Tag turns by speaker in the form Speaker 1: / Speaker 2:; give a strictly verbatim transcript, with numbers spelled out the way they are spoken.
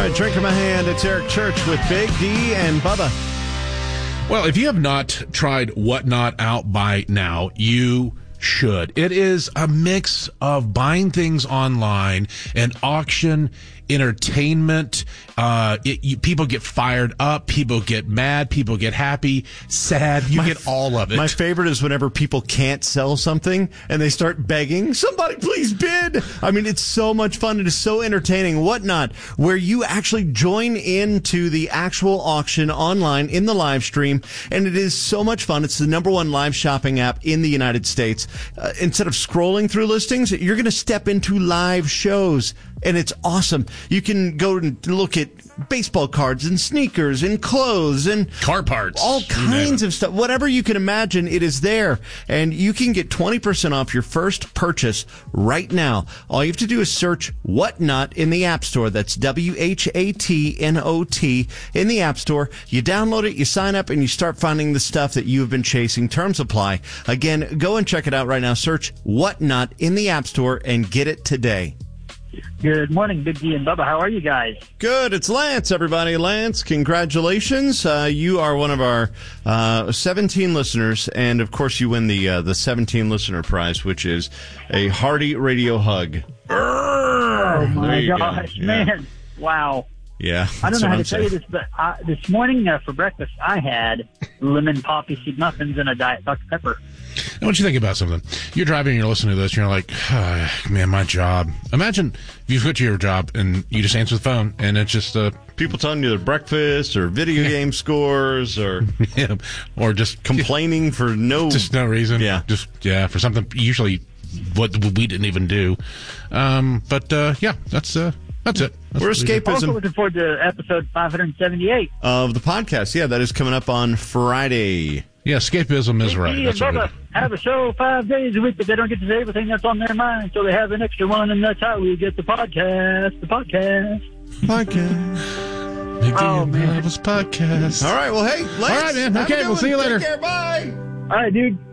Speaker 1: right, drink in my hand. It's Eric Church with Big D and Bubba.
Speaker 2: Well, if you have not tried Whatnot out by now, you should. It is a mix of buying things online and auction entertainment. Uh, it, you, people get fired up. People get mad. People get happy, sad. You my, get all of it.
Speaker 1: My favorite is whenever people can't sell something and they start begging, somebody please bid. I mean, it's so much fun. It is so entertaining. Whatnot, where you actually join into the actual auction online in the live stream, and it is so much fun. It's the number one live shopping app in the United States. Uh, instead of scrolling through listings, you're going to step into live shows, and it's awesome. You can go and look at baseball cards and sneakers and clothes and
Speaker 2: car parts,
Speaker 1: all kinds of stuff. Whatever you can imagine, it is there. And you can get twenty percent off your first purchase right now. All you have to do is search Whatnot in the App Store. That's W H A T N O T in the App Store. You download it, you sign up, and you start finding the stuff that you've been chasing. Terms apply. Again, go and check it out right now. Search Whatnot in the App Store and get it today.
Speaker 3: Good morning, Big D and Bubba. How are you guys?
Speaker 1: Good. It's Lance, everybody. Lance, congratulations. Uh, you are one of our uh, seventeen listeners, and, of course, you win the uh, the seventeen listener prize, which is a hearty radio hug.
Speaker 3: Oh, my gosh,
Speaker 1: go.
Speaker 3: man.
Speaker 1: Yeah.
Speaker 3: Wow.
Speaker 1: Yeah.
Speaker 3: I don't know how to
Speaker 1: I'm
Speaker 3: tell you this, but I, this morning uh, for breakfast, I had lemon poppy seed muffins and a Diet Doctor Pepper.
Speaker 2: Now, what you think about something? You're driving and you're listening to this, and you're like, oh, man, my job. Imagine if you quit your job and you just answer the phone, and it's just uh,
Speaker 1: people telling you their breakfast or video game scores or
Speaker 2: yeah, or just
Speaker 1: complaining for no
Speaker 2: just no reason.
Speaker 1: Yeah,
Speaker 2: just yeah, for something usually what we didn't even do. Um, but uh, yeah, that's uh, that's it. That's
Speaker 1: We're escapism.
Speaker 3: Also looking forward to episode five seventy-eight
Speaker 1: of the podcast. Yeah, that is coming up on Friday.
Speaker 2: Yeah, escapism is right.
Speaker 3: That's
Speaker 2: what
Speaker 3: Bubba have a show five days a week, but they don't get to say everything that's on their mind, so they have an extra one, and that's how we get the podcast. The podcast.
Speaker 1: Podcast.
Speaker 2: Big D
Speaker 3: Oh,
Speaker 2: and
Speaker 3: man.
Speaker 2: Bubba's podcast.
Speaker 1: All right, well, hey, Lance.
Speaker 2: All right, man. Okay, we'll see you later.
Speaker 1: Take care, bye.
Speaker 3: All right, dude.